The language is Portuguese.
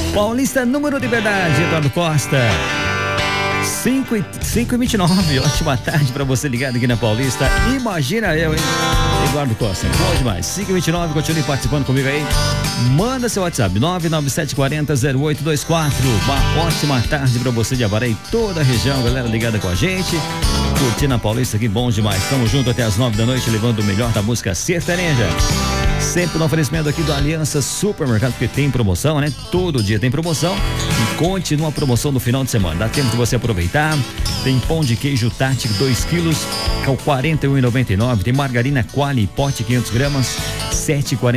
Paulista, número de verdade, Eduardo Costa. 5h29, ótima tarde pra você ligado aqui na Paulista. Imagina eu, hein? Eduardo Costa, bom demais. 5h29, continue participando comigo aí. Manda seu WhatsApp, 997400824. Uma ótima tarde pra você de Avaré e toda a região, galera ligada com a gente. Curtindo a Paulista aqui, bom demais. Estamos juntos até as 9 da noite, levando o melhor da música sertaneja. Sempre no oferecimento aqui do Aliança Supermercado, porque tem promoção, né? Todo dia tem promoção e continua a promoção no final de semana. Dá tempo de você aproveitar. Tem pão de queijo Tati 2 quilos, que é o R$ 41,99. Tem margarina Quali, pote 500 gramas, R$ 7,49.